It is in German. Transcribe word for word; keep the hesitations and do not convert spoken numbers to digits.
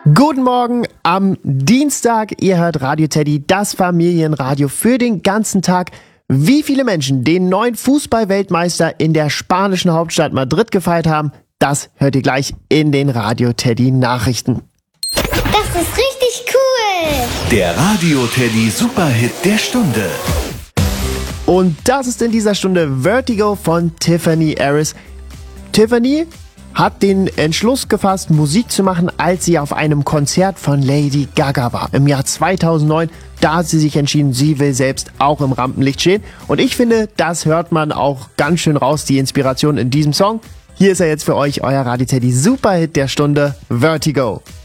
Guten Morgen am Dienstag. Ihr hört Radio Teddy, das Familienradio für den ganzen Tag. Wie viele Menschen den neuen Fußball-Weltmeister in der spanischen Hauptstadt Madrid gefeiert haben, das hört ihr gleich in den Radio Teddy Nachrichten. Das ist richtig cool. Der Radio Teddy Superhit der Stunde. Und das ist in dieser Stunde Vertigo von Tiffany Harris. Tiffany hat den Entschluss gefasst, Musik zu machen, als sie auf einem Konzert von Lady Gaga war. Im Jahr zweitausendneun, da hat sie sich entschieden, sie will selbst auch im Rampenlicht stehen. Und ich finde, das hört man auch ganz schön raus, die Inspiration in diesem Song. Hier ist er jetzt für euch, euer Radio Teddy Superhit der Stunde, Vertigo.